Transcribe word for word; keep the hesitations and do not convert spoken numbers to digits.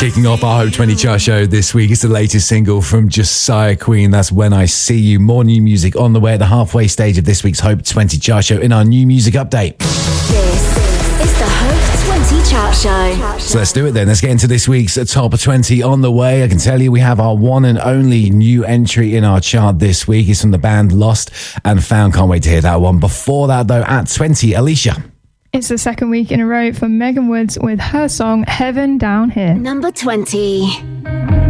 Kicking off our Hope twenty chart show this week is the latest single from Josiah Queen. That's When I See You. More new music on the way at the halfway stage of this week's Hope twenty chart show in our new music update. This is the Hope twenty chart show. So let's do it then. Let's get into this week's top twenty on the way. I can tell you we have our one and only new entry in our chart this week. It's from the band Lost and Found. Can't wait to hear that one. Before that though, at twenty, Alicia. It's the second week in a row for Megan Woods with her song Heaven Down Here. Number twenty.